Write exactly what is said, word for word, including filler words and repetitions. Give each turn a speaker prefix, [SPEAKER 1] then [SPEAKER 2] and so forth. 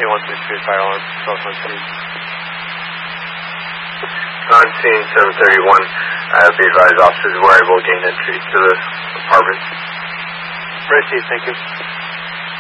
[SPEAKER 1] eight one three Street, fire alarm, twelve twenty.
[SPEAKER 2] On scene seven thirty-one, uh, be advised officers were able to gain entry to the apartment.
[SPEAKER 1] Received, thank you.